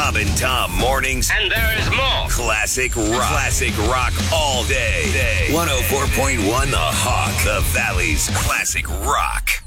Bob and Tom mornings. And there is more. Classic rock all day. 104.1 The Hawk, the Valley's classic rock.